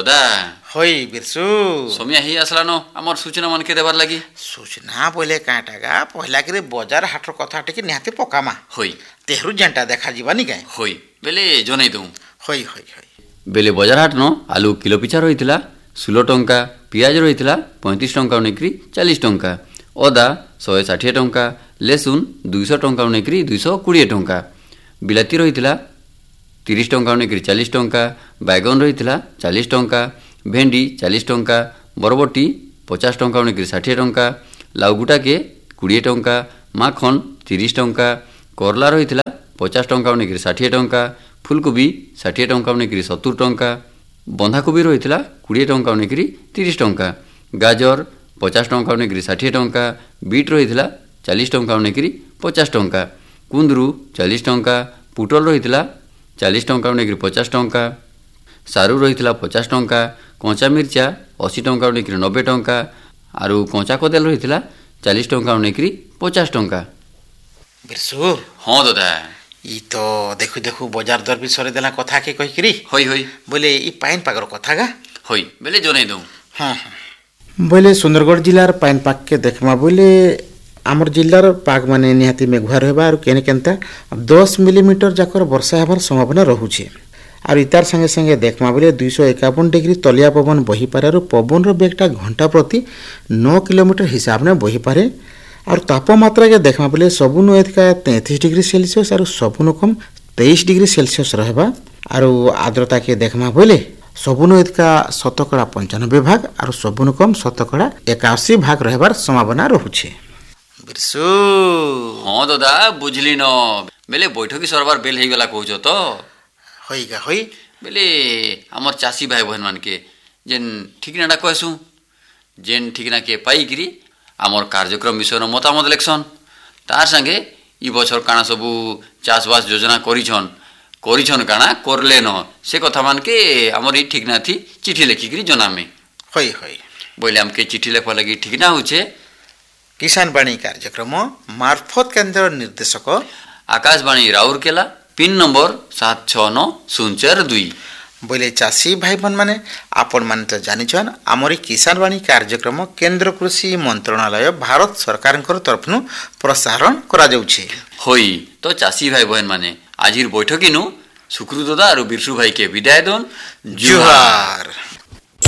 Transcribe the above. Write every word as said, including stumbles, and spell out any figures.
दादा होई बिरसु सोमिया ही आसलान आमर सूचना मन के देबार लगी सूचना बोले काटागा पहला के बाजार हाटर कथा टिके निहाती पकामा होई तेहरु जेंटा देखा जीवानी काई होई बेले जनै दऊ होई होई होई बेले बाजार हाट न आलू किलो पिछा रहितला षोलो टंका पियाज रहितला पैंतीस टंका नेकरी चालीस टंका अदा सौ साठ टंका लेसुन दुई सौ टंका नेकरी दुई सौ बीस टंका बिलाती रहितला तीस टंका नेकरी चालीस टंका बैगन रहितला चालीस टंका भेंडी चालीस टंका बरबटी पचास टंका नेकरी साठ टंका लाउगुटा के बीस टंका माखन तीस टंका करला रहितला पचास टंका नेकरी साठ टंका फुलकोबी साठ टंका नेकरी सत्तर टंका बंधाकोबी रहितला बीस टंका नेकरी तीस टंका गाजर पचास टंका नेकरी साठ टंका बीट रहितला चालीस टंका नेकरी पचास टंका कुंदरू चालीस टंका पुटल रहितला चालीस टंका नेकरी पचास टंका सारू रहितला पचास टंका कंचा मिर्चा अशी टंका नेकरी नब्बे टंका आरु कंचा कदेल रहितला चालीस टंका नेकरी पचास टंका बिरसु हाँ दादा ई तो देखु देखु बाजार दर भी सरे देला कथा के कहि करी होई होई बोले ई पाइन पागर कथा गा होई बेले जनै दऊ हां बोले सुंदरगढ़ जिलार पाइन पाक के देखमा बोले आमर जिल्लार पाग माने निहाती मेघुआ रहबा और केने केनता दस मिलीमीटर जाकर वर्षा हेबार संभावना रहुछे और इतार संगे संगे देखमा बोले दुई सौ इक्यावन डिग्री तलिया पवन बही पारे और पवन रो बेगटा घंटा प्रति नौ किलोमीटर हिसाब ने बही पारे और तापमात्रा के देखमा बोले सबुनु एतका तैंतीस डिग्री सेल्सियस और सबुनु कम तेईस डिग्री सेल्सियस रहबा और आर्द्रता के देखमा बोले सबुनु एतका शतकड़ा पंचानबे भाग और सबुनु कम शतकड़ा इक्यासी भाग रहबार संभावना रहुछे बिरसु हाँ दादा बुझली न बेले बैठकी सरबार बेल हेई गला कहउछ तो होइगा होई बेले हमर चासी भाई बहन मान के जेन ठिकनाडा कहसु जेन ठिकना के पाई गिरी आमर कार्यक्रम विषय मतामत लेखसन तार संगे ई बछर काना सबु चाषबास योजना करिछन करिछन काना करले न से कथा मान के आमर ई ठिकना थी चिठी लिखिकरी जनामे होई होई बोले हमके चिठी लिखवा लगी ठिकना होछे किसान वाणी कार्यक्रम मार्फत केंद्र निर्देशक आकाशवाणी राउरकेला पिन नंबर सात छः नौ शून्य चार दुई बोले चाषी भाई बहन माने आपण माने तो जानिछन आमरी किसान वाणी कार्यक्रम केंद्र कृषि मंत्रालय भारत सरकार तरफ प्रसारण करा जाउछे होई तो चाषी भाई बहन माने आजिर बैठकी नु सुकृत दादा और बिरसु भाई के विदाय दोन जुहार।